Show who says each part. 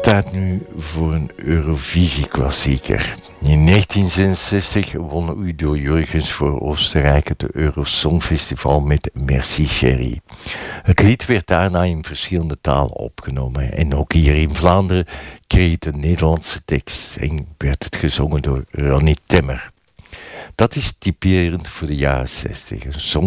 Speaker 1: Tijd nu voor een Eurovisie-klassieker. In 1966 won Udo Jurgens voor Oostenrijk het Eurosongfestival met Merci Chérie. Het lied werd daarna in verschillende talen opgenomen. En ook hier in Vlaanderen kreeg het een Nederlandse tekst en werd het gezongen door Ronnie Temmer. Dat is typerend voor de jaren 60. Een